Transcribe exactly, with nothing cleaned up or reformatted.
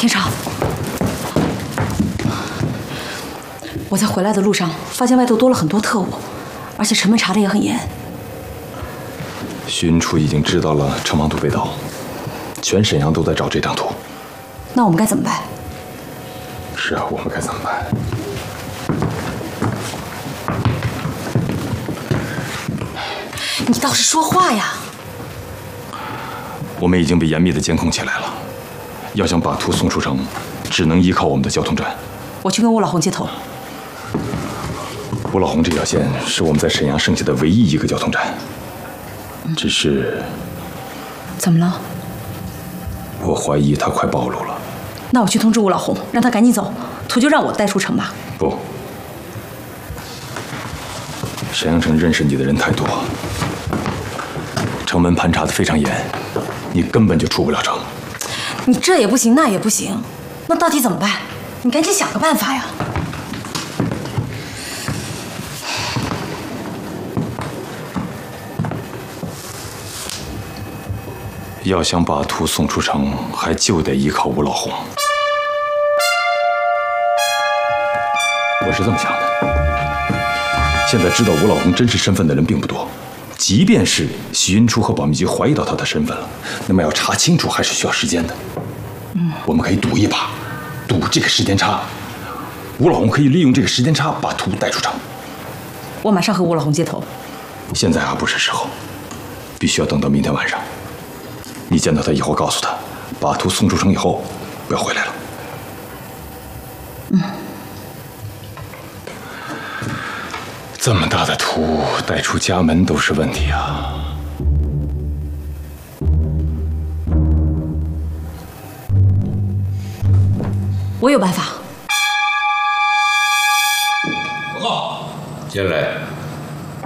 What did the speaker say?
天朝，我在回来的路上发现外头多了很多特务，而且城门查的也很严。 巡处已经知道了城王图被盗，全沈阳都在找这张图。 那我们该怎么办？ 是啊，我们该怎么办？ 你倒是说话呀！ 我们已经被严密的监控起来了，要想把图送出城，只能依靠我们的交通站。 我去跟吴老红接头。 吴老红这条线是我们在沈阳剩下的唯一一个交通站，只是…… 怎么了？ 我怀疑他快暴露了。 那我去通知吴老红，让他赶紧走，图就让我带出城吧。 不，沈阳城认识你的人太多，城门盘查的非常严，你根本就出不了城。 你这也不行，那也不行，那到底怎么办？你赶紧想个办法呀！ 要想把图送出城，还就得依靠吴老红。我是这么想的，现在知道吴老红真实身份的人并不多，即便是许云初和保密局怀疑到他的身份了，那么要查清楚还是需要时间的。嗯，我们可以赌一把，赌这个时间差，吴老红可以利用这个时间差把图带出城。 我马上和吴老红接头。 现在还不是时候，必须要等到明天晚上。你见到他以后，告诉他，把图送出城以后，不要回来了。 嗯。 这么大的图带出家门都是问题啊！ 我有办法。 报告，进来。